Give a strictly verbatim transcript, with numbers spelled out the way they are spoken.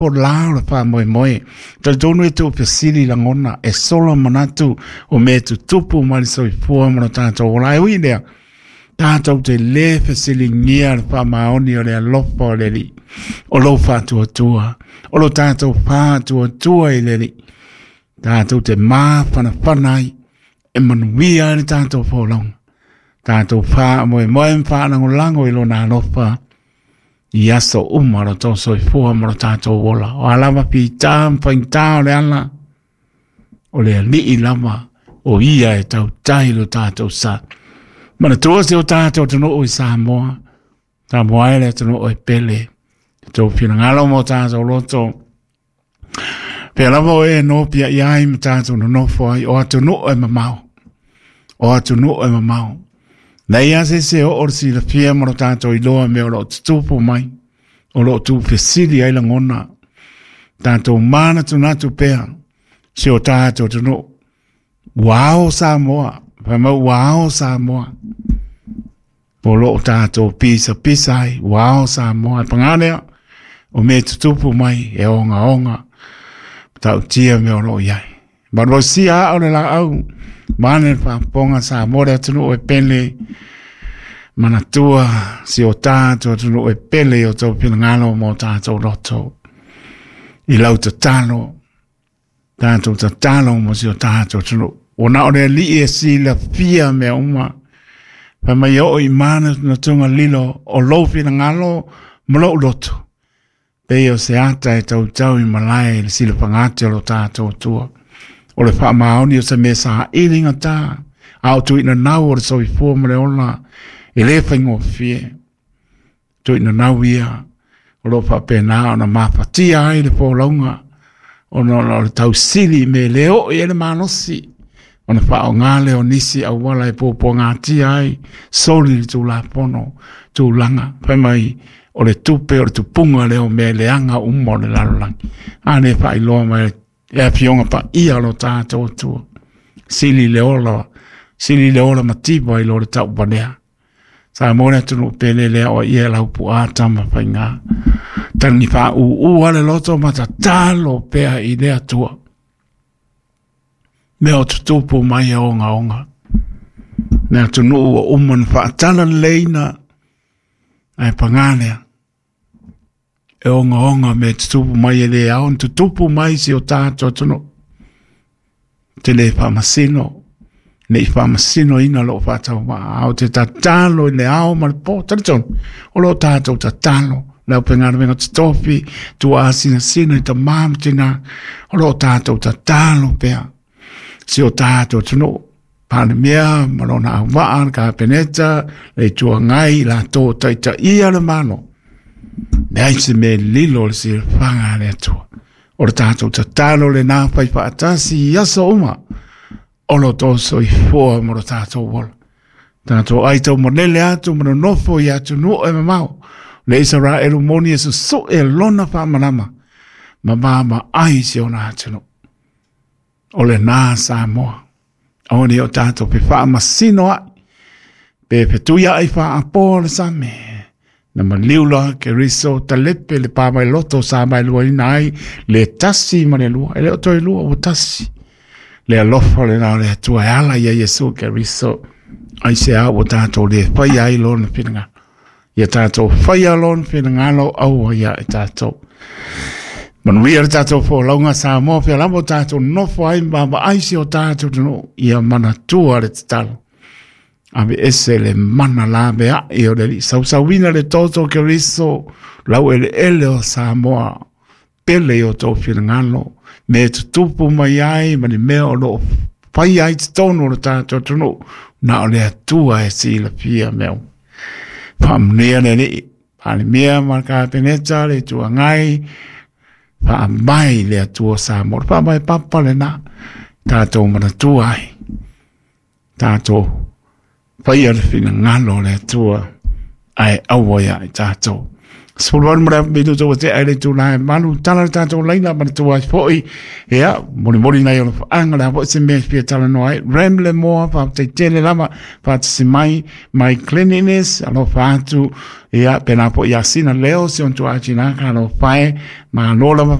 o lao le fa moe moe. Ta tonu e tu pesili la ngona e solo manatu o me tu tupu mali so i fua mano tātou o lai ui lea. Tātou te le pesili ngia le fa maoni o lea lopa o le li. O lo fa tua tua. O lo tātou fa tua tua i le li. Tātou te mā whana whanai e manuia le tātou wholong. Tātou fa moe moe mwhanango lango i lo nā lopa. I aso umaro to so i fua maro tātou wola. O alama pi tām whaing tāo le ala. O le li i lama o ia e tau tailo tātou sa. Mana tua se o tātou tano o i Samoa. Tā moa ele tano o i Pele. Tau pina ngalo mo tātou loto. Pea lama o e no pia i ai ma tātou no nofo ai. O atu no e mamau. O atu no e mamau. Nei a se se o orsi la fia maro tātou i loa me o lo tutupu mai. O lo tu fesili ai la ngona. Tātou mana tu natu pea. Se o tātou tano. Wao Samoa. Pama wao Samoa. O lo tātou pisa pisa ai. Wao Samoa. Panganea. O me tutupu mai e onga onga. Tau tia me o lo iai. Maro si a o le la au. Mane pa ponga sa mora tunu o pele manatua si o tātou tunu o pele o tau pinangalo mo tātou roto i lau ta talo tātou ta talo mo si o tātou tunu o na o le li e si la fia me uma pa mai o i mana na tunga lilo o lau pinangalo mo lau roto pe o se ata e tau tau i malai si la pangate o lo tātou tua o le wha maoni o se me sa ilinga tā. Au tu ina nau o le so i fua mre ona. E le whaingo fie. Tu ina nau ia. O lo wha pēnā o na mawhatia ai le pōlaunga. O na o le tau sili me leo i ele manosi. O na wha o ngāle o nisi au wala e pōpō ngātia ai. Soli li tū la pono. Tū langa. Whai mai o le tupe o le tupunga leo me leanga umo le lalolangi. Ane wha i loa mai e pionga pa ia lo tātou tua. Sili leola, sili leola matiba i lo le tau banea. Sa mōne tunu pele lea o ia lau pu ātama pai ngā. Tangi wha u ua le loto mata tālo pea i lea tua. Mea o tutupu mai e onga onga. Nea tunu ua uman wha atala leina ai panganea. E onga onga me tutupu mai e le aon, tutupu mai si o tātou tono. Te le whamasino, ne i whamasino ina lo whatau maa, au te tatalo i le ao ma le pō, tariton, o lo tātou tatalo, leo pengana venga tatofi, tu asina sina i ta māmatina, o lo tātou tatalo pea, si o tātou tono, pāne mea, malona au maa, ka peneta, le tua ngai, la tō taita ia le mano, nei se me lilo le si whanga le atua. O le tātou ta talo le nā pai whaatasi i asa uma. O lo tōso i fua mo le tātou wala. Tātou aitau monele atu mo nofo i atu no e mamau. Le isa rā eru moni e su so e lona whamanama. Ma mama ai si o nā atu no. O le nā Samoa. O ni o tātou pe whaamasino ai. Pe petuia ai whaapo le same. Na maliula ke riso talepe le pāmai loto sa mai lua ina ai le tasi ma le lua. E le oto e lua o tasi. Le alofa le nao le atua e ala ia Yesu ke riso. Ai se a o tātou le whai ai lona pinanga. Ia tātou whai a lona pinanga lo au ia e tātou. Manuia le tātou fo launga sa mo pia lamo tātou nofo ai mbaba ai si o tātou tino. Ia mana tua le talo. Ame ese le mana la mea e o le li sau sauina le toto ke riso lau ele ele o Samoa pele o tō whirangano me tutupu mai ai mani mea o lo pai ai tono o tātou tono na o le atua e si la pia meo whaamnea le li pāne mea marka peneta le tua ngai whaamai le atua Samoa whaamai papa le na tātou mana tua ai tātou pai ar fina ngalo le tua ai awa ia i tātou. Sepuluh mura bedo to te ai tu na manu tala ta to laina ma tu ai foi ya moni moni na yo angala po se me spia tala no ai ramble mo fa te tele lama fa se mai my cleanliness alo fa tu ya pena po ya sina leo se on tu ai na ka lo pai ma lola